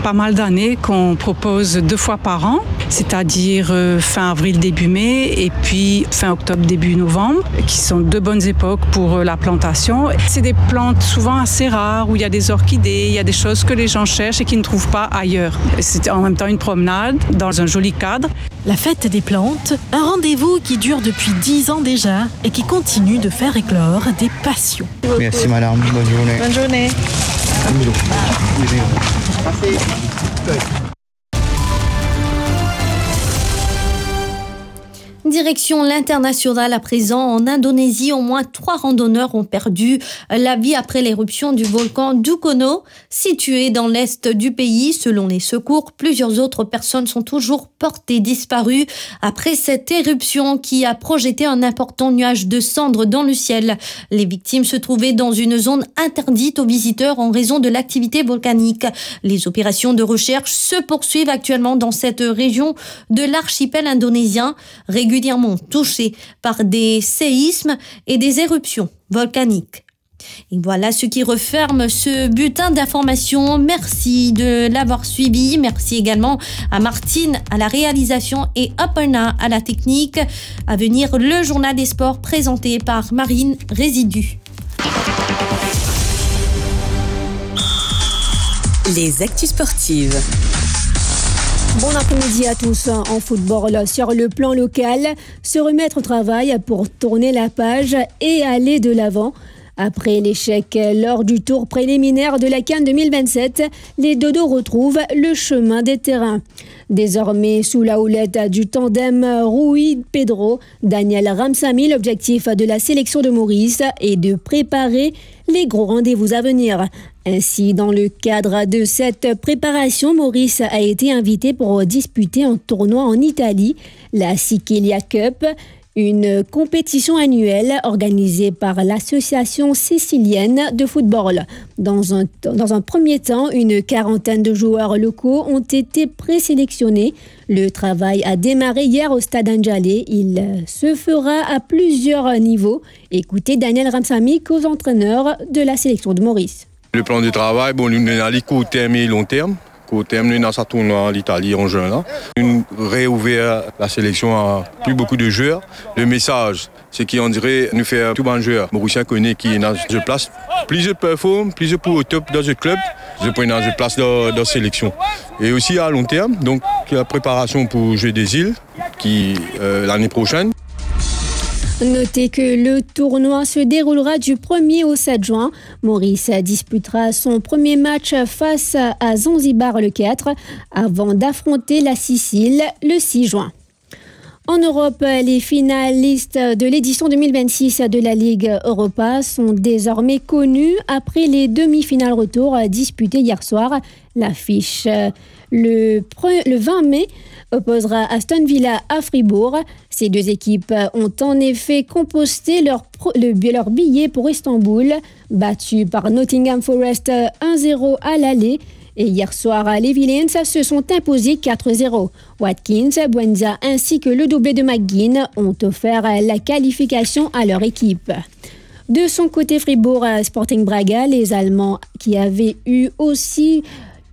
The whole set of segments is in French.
pas mal d'années qu'on propose 2 fois par an, c'est-à-dire fin avril, début mai et puis fin octobre, début novembre, qui sont 2 bonnes époques pour la plantation. C'est des plantes souvent assez rares où il y a des orchidées, il y a des choses que les gens cherchent et qu'ils ne trouvent pas ailleurs. C'est en même temps une promenade dans un joli cadre. La fête des plantes, un rendez-vous qui dure depuis 10 ans déjà et qui continue de faire éclore des passions. Merci madame, bonne journée. Bonne journée. Direction l'international à présent. En Indonésie, au moins 3 randonneurs ont perdu la vie après l'éruption du volcan Dukono, situé dans l'est du pays. Selon les secours, plusieurs autres personnes sont toujours portées disparues après cette éruption qui a projeté un important nuage de cendres dans le ciel. Les victimes se trouvaient dans une zone interdite aux visiteurs en raison de l'activité volcanique. Les opérations de recherche se poursuivent actuellement dans cette région de l'archipel indonésien, régulièrement touchée par des séismes et des éruptions volcaniques. Et voilà ce qui referme ce bulletin d'information. Merci de l'avoir suivi. Merci également à Martine à la réalisation et Aparna à la technique. À venir, le journal des sports présenté par Marine Résidu. Les actus sportives. Bon après-midi à tous. En football, sur le plan local, se remettre au travail pour tourner la page et aller de l'avant. Après l'échec lors du tour préliminaire de la CAN 2027, les Dodos retrouvent le chemin des terrains. Désormais, sous la houlette du tandem Rui-Pedro, Daniel Ramsamy, l'objectif de la sélection de Maurice est de préparer les gros rendez-vous à venir. Ainsi, dans le cadre de cette préparation, Maurice a été invité pour disputer un tournoi en Italie, la Sicilia Cup, une compétition annuelle organisée par l'Association sicilienne de football. Dans un premier temps, une quarantaine de joueurs locaux ont été présélectionnés. Le travail a démarré hier au Stade Anjalé. Il se fera à plusieurs niveaux. Écoutez Daniel Ramsamy, co-entraîneur de la sélection de Maurice. Le plan de travail, nous avons court terme et long terme. Court terme, nous avons tournoi en Italie en juin. Là. Nous réouvert la sélection à plus beaucoup de joueurs. Le message, c'est qu'on dirait nous faire tout bon joueur. Mauricien connaît qui est dans une place. Plus je performe, plus je peux au top dans le club, je peux dans une place dans la sélection. Et aussi à long terme, donc la préparation pour jouer des îles qui l'année prochaine. Notez que le tournoi se déroulera du 1er au 7 juin. Maurice disputera son premier match face à Zanzibar le 4 avant d'affronter la Sicile le 6 juin. En Europe, les finalistes de l'édition 2026 de la Ligue Europa sont désormais connus après les demi-finales retour disputées hier soir. L'affiche le 20 mai opposera Aston Villa à Fribourg. Ces deux équipes ont en effet composté leur billet pour Istanbul, battu par Nottingham Forest 1-0 à l'aller. Et hier soir, les Villains se sont imposés 4-0. Watkins, Buenza ainsi que le doublé de McGinn ont offert la qualification à leur équipe. De son côté, Fribourg Sporting Braga, les Allemands qui avaient eux aussi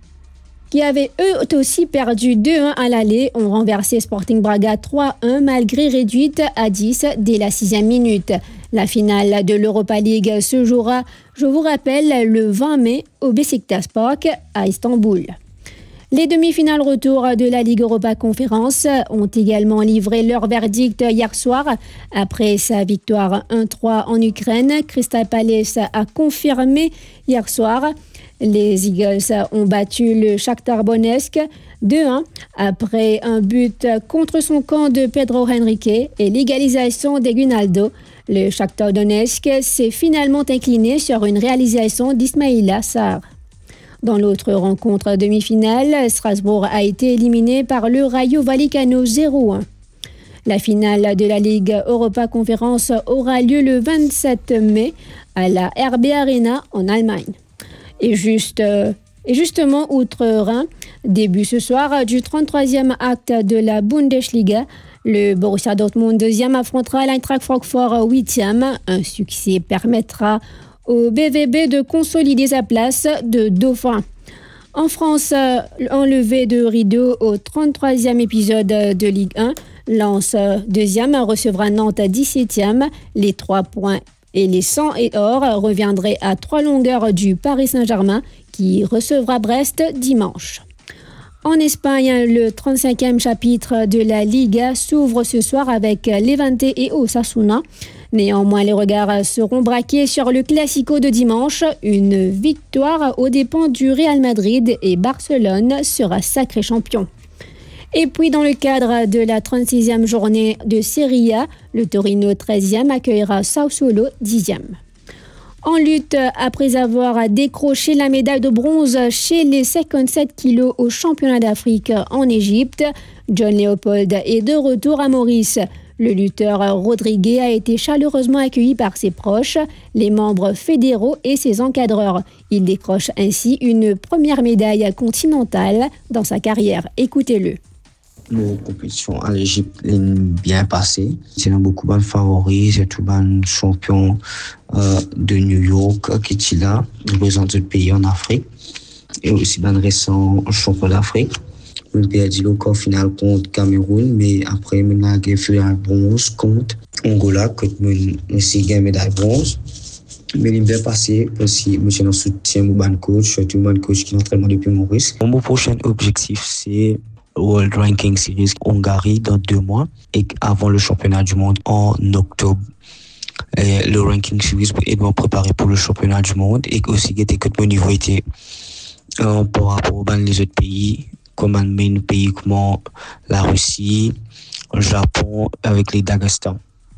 perdu 2-1 à l'aller, ont renversé Sporting Braga 3-1 malgré réduite à 10 dès la 6e minute. La finale de l'Europa League se jouera, je vous rappelle, le 20 mai au Beşiktaş Park à Istanbul. Les demi-finales retour de la Ligue Europa Conférence ont également livré leur verdict hier soir. Après sa victoire 1-3 en Ukraine, Crystal Palace a confirmé hier soir. Les Eagles ont battu le Shakhtar Donetsk 2-1 après un but contre son camp de Pedro Henrique et l'égalisation d'Egunaldo. Le Shakhtar Donetsk s'est finalement incliné sur une réalisation d'Ismaïla Sarr. Dans l'autre rencontre demi-finale, Strasbourg a été éliminé par le Rayo Vallecano 0-1. La finale de la Ligue Europa Conférence aura lieu le 27 mai à la RB Arena en Allemagne. Et justement, outre-Rhin, début ce soir du 33e acte de la Bundesliga, le Borussia Dortmund 2e affrontera l'Eintracht Francfort 8e. Un succès permettra au BVB de consolider sa place de dauphin. En France, enlevé de rideau au 33e épisode de Ligue 1. Lens, deuxième, recevra Nantes 17e. Les 3 points et les 100 et or reviendraient à 3 longueurs du Paris Saint-Germain qui recevra Brest dimanche. En Espagne, le 35e chapitre de la Liga s'ouvre ce soir avec Levante et Osasuna. Néanmoins, les regards seront braqués sur le Classico de dimanche. Une victoire aux dépens du Real Madrid et Barcelone sera sacré champion. Et puis, dans le cadre de la 36e journée de Serie A, le Torino 13e accueillera Sassuolo 10e. En lutte, après avoir décroché la médaille de bronze chez les 57 kilos au championnat d'Afrique en Égypte, John Léopold est de retour à Maurice. Le lutteur Rodriguez a été chaleureusement accueilli par ses proches, les membres fédéraux et ses encadreurs. Il décroche ainsi une première médaille continentale dans sa carrière. Écoutez-le. La compétition en Égypte est bien passée. C'est beaucoup de favoris, c'est tout le champion de New York qui est là, représente le pays en Afrique, et aussi le récent champion d'Afrique. On a perdu le corps final contre Cameroun, mais après, on a fait un bronze contre Angola, qui a aussi gagné médaille bronze. Mais il est bien passé parce que je suis en soutien au ban coach, surtout le ban coach qui est entraînement depuis Maurice. Mon prochain objectif, c'est World Ranking Series Hongrie dans 2 mois et avant le championnat du monde en octobre. Et le Ranking Series pour me préparer pour le championnat du monde et aussi que mon niveau était par rapport aux les autres pays, comme un pays comme la Russie, le Japon avec les Daghestan.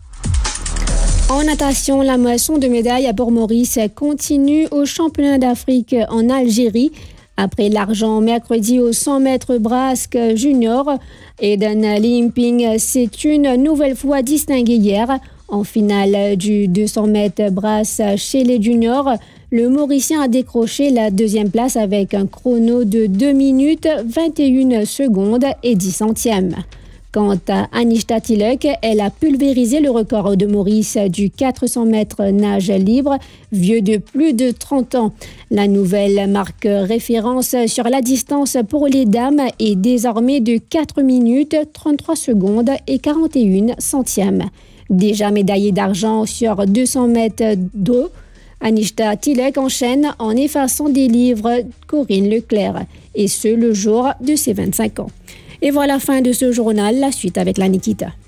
En natation, la moisson de médailles à Port-Maurice continue au championnat d'Afrique en Algérie. Après l'argent mercredi aux 100 mètres brasque junior, Eden Limping s'est une nouvelle fois distingué hier. En finale du 200 mètres brasse chez les juniors, le Mauricien a décroché la 2e place avec un chrono de 2 minutes 21 secondes et 10 centièmes. Quant à Anishta Tilek, elle a pulvérisé le record de Maurice du 400 mètres nage libre, vieux de plus de 30 ans. La nouvelle marque référence sur la distance pour les dames est désormais de 4 minutes 33 secondes et 41 centièmes. Déjà médaillée d'argent sur 200 mètres d'eau, Anishta Tilek enchaîne en effaçant des livres Corinne Leclerc, et ce le jour de ses 25 ans. Et voilà la fin de ce journal, la suite avec la Nikita.